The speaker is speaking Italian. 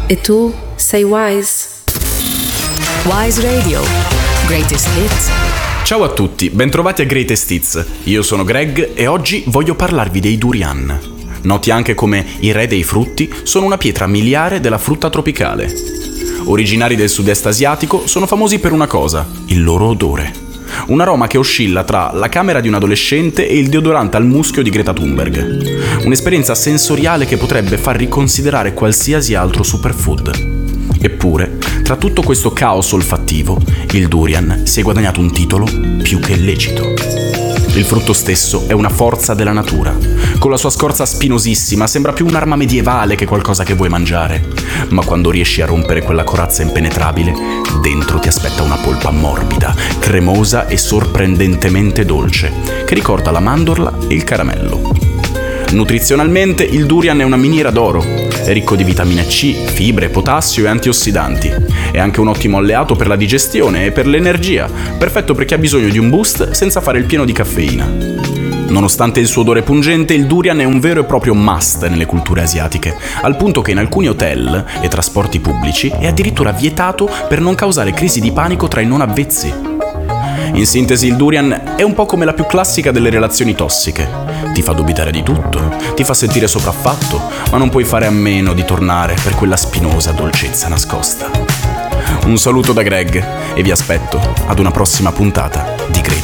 E tu sei Wise? Wise Radio. Greatest Hits. Ciao a tutti, bentrovati a Greatest Hits. Io sono Greg e oggi voglio parlarvi dei durian. Noti anche come i re dei frutti, sono una pietra miliare della frutta tropicale. Originari del sud-est asiatico, sono famosi per una cosa, il loro odore. Un aroma che oscilla tra la camera di un adolescente e il deodorante al muschio di Greta Thunberg. Un'esperienza sensoriale che potrebbe far riconsiderare qualsiasi altro superfood. Eppure, tra tutto questo caos olfattivo, il durian si è guadagnato un titolo più che lecito. Il frutto stesso è una forza della natura. Con la sua scorza spinosissima sembra più un'arma medievale che qualcosa che vuoi mangiare. Ma quando riesci a rompere quella corazza impenetrabile, dentro ti aspetta una polpa morbida, cremosa e sorprendentemente dolce, che ricorda la mandorla e il caramello. Nutrizionalmente il durian è una miniera d'oro. È ricco di vitamina C, fibre, potassio e antiossidanti. È anche un ottimo alleato per la digestione e per l'energia, perfetto per chi ha bisogno di un boost senza fare il pieno di caffeina. Nonostante il suo odore pungente, il durian è un vero e proprio must nelle culture asiatiche, al punto che in alcuni hotel e trasporti pubblici è addirittura vietato per non causare crisi di panico tra i non avvezzi. In sintesi, il durian è un po' come la più classica delle relazioni tossiche. Ti fa dubitare di tutto, ti fa sentire sopraffatto, ma non puoi fare a meno di tornare per quella spinosa dolcezza nascosta. Un saluto da Greg e vi aspetto ad una prossima puntata di Great